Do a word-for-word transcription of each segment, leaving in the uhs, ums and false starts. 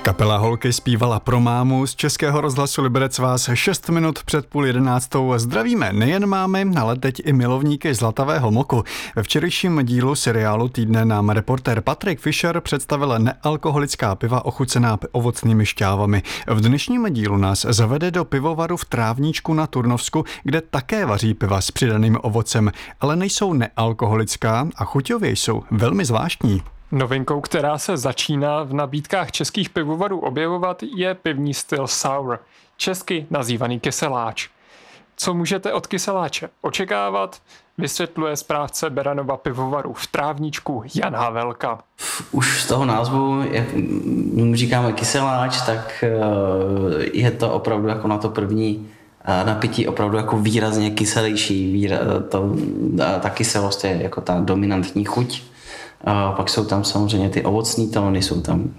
Kapela Holky zpívala pro mámu. Z Českého rozhlasu Liberec vás šest minut před půl jedenáctou zdravíme nejen mámy, ale teď i milovníky zlatavého moku. Ve včerejším dílu seriálu Týdne nám reportér Patrik Fischer představil nealkoholická piva ochucená ovocnými šťávami. V dnešním dílu nás zavede do pivovaru v Trávníčku na Turnovsku, kde také vaří piva s přidaným ovocem, ale nejsou nealkoholická a chuťově jsou velmi zvláštní. Novinkou, která se začíná v nabídkách českých pivovarů objevovat, je pivní styl sour, česky nazývaný kyseláč. Co můžete od kyseláče očekávat, vysvětluje správce Beranova pivovaru v Trávníčku Jan Havelka. Už z toho názvu, jak mu říkáme kyseláč, tak je to opravdu jako na to první napití opravdu jako výrazně kyselější. Výra, to, ta kyselost je jako ta dominantní chuť. A pak jsou tam samozřejmě ty ovocní talony, jsou tam,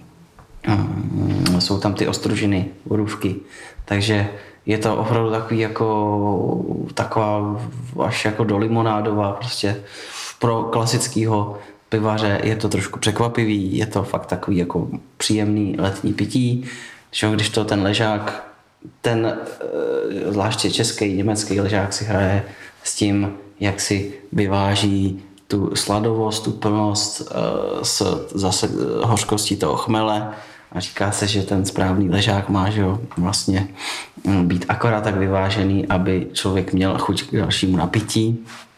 um, jsou tam ty ostružiny, borůvky. Takže je to opravdu takový jako, taková až jako do limonádová. Prostě pro klasického pivaře je to trošku překvapivý, je to fakt takový jako příjemný letní pití. Když to ten ležák, ten zvláště český, německý ležák si hraje s tím, jak si vyváží tu sladovost, tu plnost s zase hořkostí toho chmele a říká se, že ten správný ležák má, že jo, vlastně být akorát tak vyvážený, aby člověk měl chuť k dalšímu napití.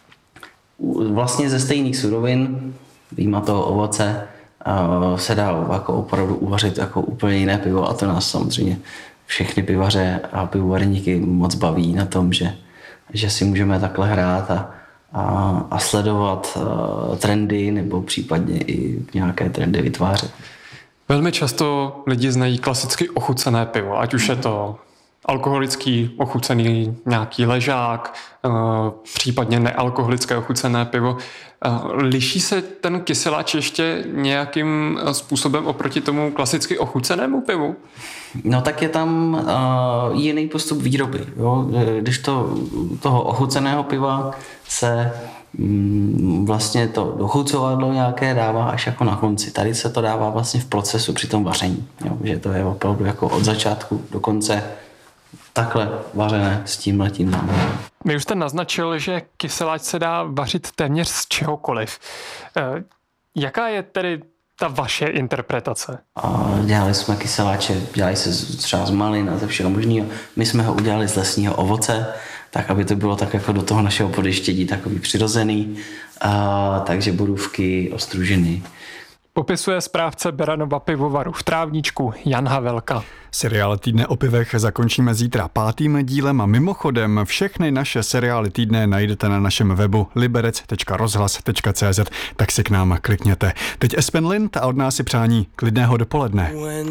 Vlastně ze stejných surovin, vyjma toho ovoce, se dá jako opravdu uvařit jako úplně jiné pivo a to nás samozřejmě všechny pivaře a pivovarníky moc baví na tom, že, že si můžeme takhle hrát a A, a sledovat uh, trendy nebo případně i nějaké trendy vytvářet. Velmi často lidi znají klasicky ochucené pivo, ať už je to alkoholický ochucený nějaký ležák, uh, případně nealkoholické ochucené pivo. Uh, liší se ten kyseláč ještě nějakým způsobem oproti tomu klasicky ochucenému pivu? No tak je tam uh, jiný postup výroby. Jo? Když to toho ochuceného piva se mm, vlastně to dochucovadlo nějaké dává až jako na konci. Tady se to dává vlastně v procesu při tom vaření. Jo? Že to je opravdu jako od začátku do konce takhle vařené s tímhletím návodem. Vy už jste naznačil, že kyseláč se dá vařit téměř z čehokoliv. E, jaká je tedy ta vaše interpretace? A dělali jsme kyseláče, dělali se třeba z malin a ze všeho možného. My jsme ho udělali z lesního ovoce, tak aby to bylo tak jako do toho našeho podeštědí takový přirozený. A, takže borůvky, ostružiny. Popisuje správce Beranova pivovaru v Trávníčku Jan Havelka. Seriál Týdne o pivech zakončíme zítra pátým dílem a mimochodem všechny naše seriály týdne najdete na našem webu liberec tečka rozhlas tečka cé zet, tak si k nám klikněte. Teď Espen Lind a od nás si přání klidného dopoledne.